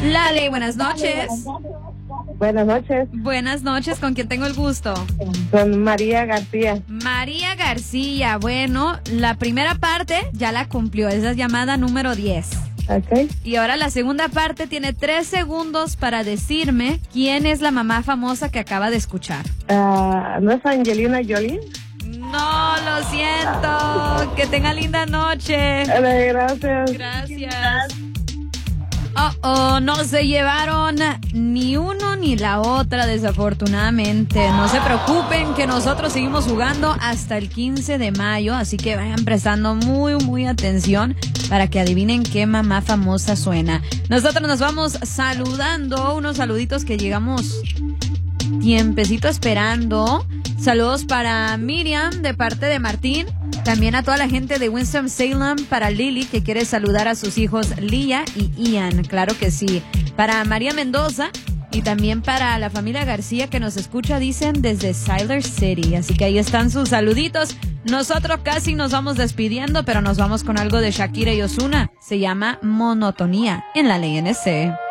Lale, buenas noches. Buenas noches. Buenas noches, ¿con quién tengo el gusto? Con María García. María García, bueno, la primera parte ya la cumplió, esa es llamada número 10. Ok. Y ahora la segunda parte tiene 3 segundos para decirme quién es la mamá famosa que acaba de escuchar. ¿No es Angelina Jolie? No, lo siento. Que tenga linda noche. Gracias. Gracias. No se llevaron ni uno ni la otra, desafortunadamente. No se preocupen que nosotros seguimos jugando hasta el 15 de mayo, así que vayan prestando muy atención para que adivinen qué mamá famosa suena. Nosotros nos vamos saludando, unos saluditos que llegamos tiempecito esperando. Saludos para Miriam de parte de Martín. También a toda la gente de Winston-Salem, para Lily que quiere saludar a sus hijos Lía y Ian, claro que sí. Para María Mendoza y también para la familia García que nos escucha, dicen, desde Siler City. Así que ahí están sus saluditos. Nosotros casi nos vamos despidiendo, pero nos vamos con algo de Shakira y Ozuna. Se llama Monotonía en la Ley NC.